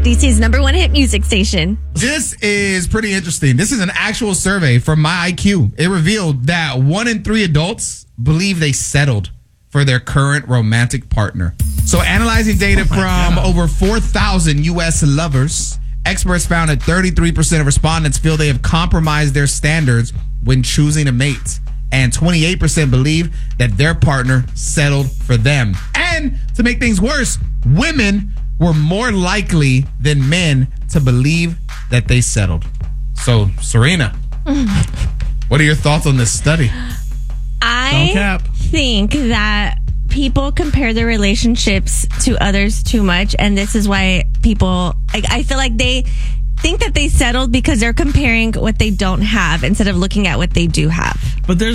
DC's number one hit music station. This is pretty interesting. This is an actual survey from My IQ. It revealed that 1 in 3 adults believe they settled for their current romantic partner. So analyzing data from over 4,000 U.S. lovers, experts found that 33% of respondents feel they have compromised their standards when choosing a mate. And 28% believe that their partner settled for them. And to make things worse, women were more likely than men to believe that they settled. So, Serena, what are your thoughts on this study? I think that people compare their relationships to others too much. And this is why people, I feel like they think that they settled because they're comparing what they don't have instead of looking at what they do have. But there's